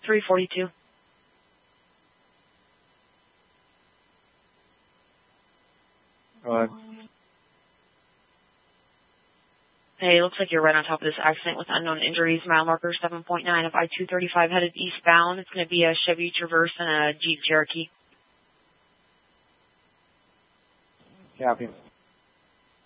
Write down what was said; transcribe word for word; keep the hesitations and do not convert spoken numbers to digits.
three forty-two. Go ahead. Hey, looks like you're right on top of this accident with unknown injuries. Mile marker seven point nine of I two thirty-five headed eastbound. It's going to be a Chevy Traverse and a Jeep Cherokee. Copy.